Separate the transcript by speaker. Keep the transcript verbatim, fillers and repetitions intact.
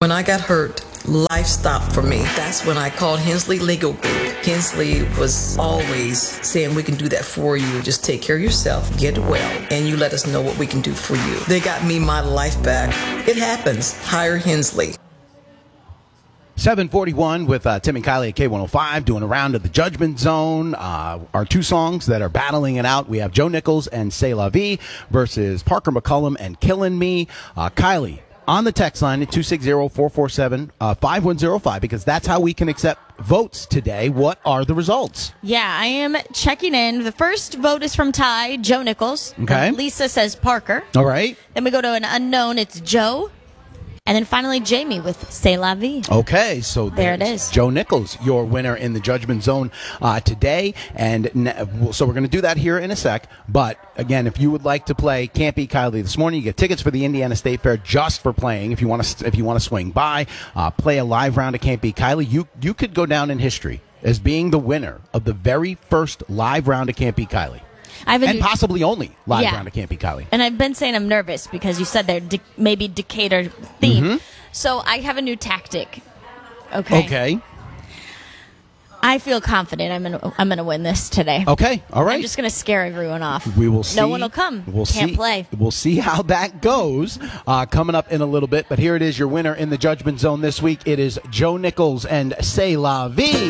Speaker 1: When I got hurt, life stopped for me. That's when I called Hensley Legal Group. Hensley was always saying, we can do that for you. Just take care of yourself, get well, and you let us know what we can do for you. They got me my life back. It happens. Hire Hensley.
Speaker 2: seven forty-one with uh, Tim and Kylie at K one oh five doing a round of the Judgment Zone. Uh, our two songs that are battling it out. We have Joe Nichols and C'est La Vie versus Parker McCollum and Killin' Me. Uh, Kylie, on the text line at two six zero, four four seven, five one zero five, because that's how we can accept votes today. What are the results?
Speaker 3: Yeah, I am checking in. The first vote is from Ty, Joe Nichols.
Speaker 2: Okay.
Speaker 3: Then Lisa says Parker.
Speaker 2: All right.
Speaker 3: Then we go to an unknown. It's Joe. And then finally Jamie with C'est La Vie.
Speaker 2: Okay, so
Speaker 3: there it is.
Speaker 2: Joe Nichols, your winner in the Judgment Zone uh, today. And ne- so we're going to do that here in a sec. But again, if you would like to play Can't Beat Kylie this morning, you get tickets for the Indiana State Fair just for playing. If you want to, if you want to swing by, uh, play a live round of Can't Beat Kylie, you you could go down in history as being the winner of the very first live round of Can't Beat Kylie.
Speaker 3: I have a
Speaker 2: and
Speaker 3: new,
Speaker 2: possibly only live
Speaker 3: yeah.
Speaker 2: round of Can't Beat Kylie.
Speaker 3: And I've been saying I'm nervous because you said they're de- maybe Decatur theme.
Speaker 2: Mm-hmm.
Speaker 3: So I have a new tactic. Okay.
Speaker 2: Okay.
Speaker 3: I feel confident I'm gonna I'm gonna win this today.
Speaker 2: Okay. All right.
Speaker 3: I'm just gonna scare everyone off.
Speaker 2: We will see.
Speaker 3: No one will come.
Speaker 2: We'll
Speaker 3: Can't
Speaker 2: see.
Speaker 3: play.
Speaker 2: We'll see how that goes uh, coming up in a little bit. But here it is, your winner in the Judgment Zone this week. It is Joe Nichols and C'est La Vie.